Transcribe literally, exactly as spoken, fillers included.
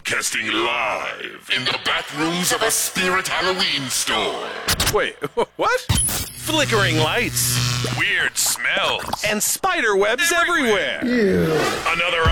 Broadcasting live in the back rooms of a Spirit Halloween store. Wait, what? Flickering lights. Weird smells. And spider webs everywhere. Another